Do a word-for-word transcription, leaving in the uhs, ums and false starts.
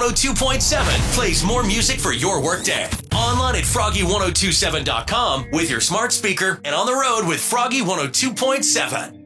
one oh two point seven plays more music for your workday. Online at froggy ten twenty-seven dot com with your smart speaker and on the road with Froggy one oh two point seven.